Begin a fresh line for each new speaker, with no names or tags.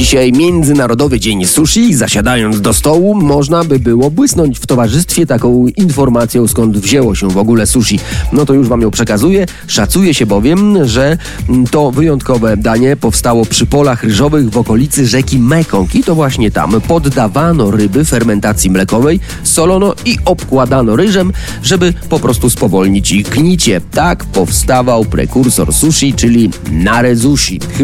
Dzisiaj Międzynarodowy Dzień Sushi. Zasiadając do stołu, można by było błysnąć w towarzystwie taką informacją, skąd wzięło się w ogóle sushi. No to już wam ją przekazuję. Szacuje się bowiem, że to wyjątkowe danie powstało przy polach ryżowych w okolicy rzeki Mekong. I to właśnie tam poddawano ryby fermentacji mlekowej, solono i obkładano ryżem, żeby po prostu spowolnić ich gnicie. Tak powstawał prekursor sushi, czyli nare sushi.